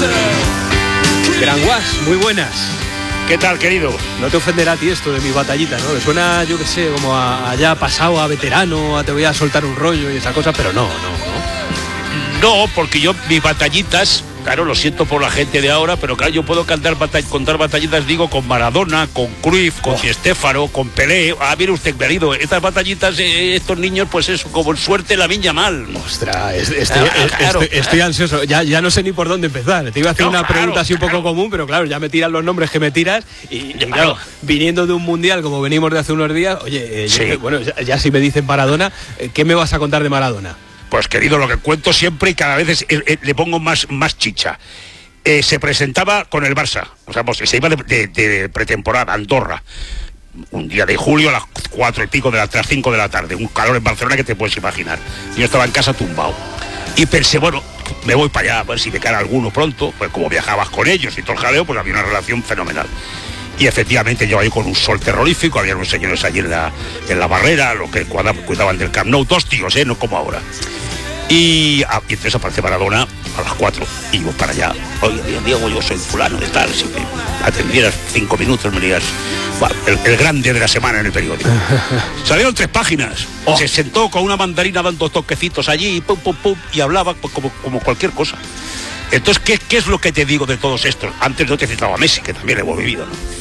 Gran Guas, muy buenas. ¿Qué tal, querido? No te ofenderá a ti esto de mi batallita, ¿no? Le suena, yo qué sé, como a ya pasado, a veterano, a te voy a soltar un rollo y esa cosa, pero no. No, porque yo, mis batallitas, claro, lo siento por la gente de ahora, pero claro, yo puedo contar batallitas, digo, con Maradona, con Cruyff, con Di Stéfano, con Pelé. Mire usted, querido, estas batallitas, estos niños, pues eso, como suerte la viña mal. Ostras, estoy ansioso, ya no sé ni por dónde empezar. Te iba a hacer una pregunta así un poco común, pero claro, ya me tiras los nombres que me tiras y claro, viniendo de un mundial como venimos de hace unos días, oye, sí. Bueno, ya si me dicen Maradona, ¿qué me vas a contar de Maradona? Pues querido, lo que cuento siempre y cada vez le pongo más chicha. Se presentaba con el Barça, o sea, pues, se iba de pretemporada a Andorra, un día de julio a las 4 y pico de las 5 de la tarde, un calor en Barcelona que te puedes imaginar. Yo estaba en casa tumbado y pensé, bueno, me voy para allá a ver si me cae alguno pronto, pues como viajabas con ellos y todo el jaleo, pues había una relación fenomenal. Y efectivamente yo ahí con un sol terrorífico, había unos señores allí en la barrera, los que cuidaban del Camp Nou, 2 tíos, no como ahora. Y entonces aparece Maradona a las 4 y yo para allá. Oye, Diego, yo soy fulano de tal, si me atendieras 5 minutos me dirías, el grande de la semana en el periódico. Salieron 3 páginas, se sentó con una mandarina dando toquecitos allí, pum, y hablaba pues, como cualquier cosa. Entonces, ¿qué es lo que te digo de todos estos? Antes no te citaba a Messi, que también lo hemos vivido, ¿no?